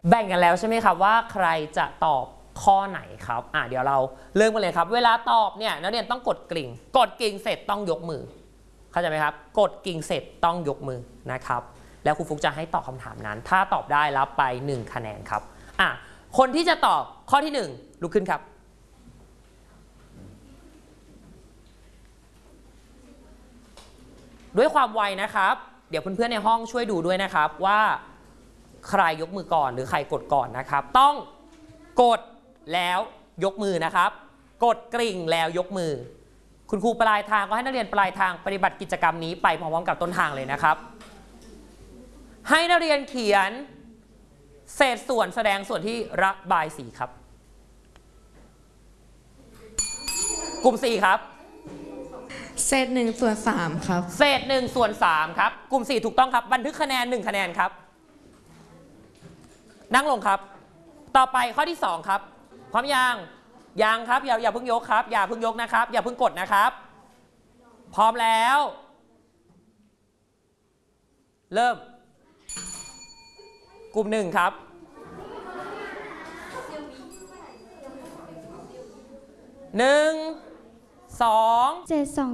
แบ่งกันแล้วใช่ไหมครับว่าใครจะตอบข้อไหนครับเดี๋ยวเราเริ่มกันเลยครับเวลาตอบเนี่ยนักเรียนต้องกดกริ่งเสร็จต้องยกมือเข้าใจไหมครับกดกริ่งเสร็จต้องยกมือนะครับแล้วครูฟุกจะให้ตอบคำถามนั้นถ้าตอบได้รับไป1คะแนนครับคนที่จะตอบข้อที่1ลุกขึ้นครับด้วยความไวนะครับเดี๋ยวเพื่อนๆในห้องช่วยดูด้วยนะครับว่าใครยกมือก่อนหรือใครกดก่อนนะครับต้องกดแล้วยกมือนะครับกดกริ่งแล้วยกมือคุณครูปลายทางก็ให้นักเรียนปลายทางปฏิบัติกิจกรรมนี้ไปพร้อมๆกับต้นทางเลยนะครับให้นักเรียนเขียนเศษส่วนแสดงส่วนที่ระบายสีครับกลุ่ม4ครับเศษ1/3ครับเศษ1/3ครับกลุ่ม4ถูกต้องครับบันทึกคะแนน1คะแนนครับนั่งลงครับต่อไปข้อที่2ครับพร้อมยังครับอย่าเพิ่งยกครับอย่าเพิ่งยกนะครับอย่าเพิ่งกดนะครับพร้อมแล้วเริ่มกลุ่ม1ครับ1 2